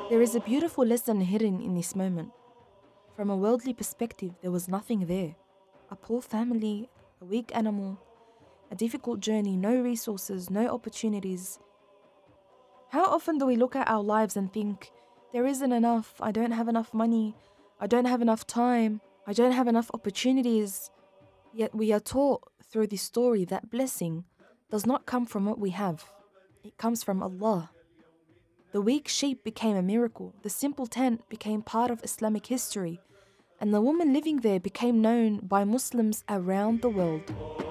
There is a beautiful lesson hidden in this moment. From a worldly perspective, there was nothing there. A poor family, a weak animal, a difficult journey, no resources, no opportunities. How often do we look at our lives and think, there isn't enough, I don't have enough money, I don't have enough time, I don't have enough opportunities? Yet we are taught through this story that blessing does not come from what we have, it comes from Allah. The weak sheep became a miracle, the simple tent became part of Islamic history, and the woman living there became known by Muslims around the world.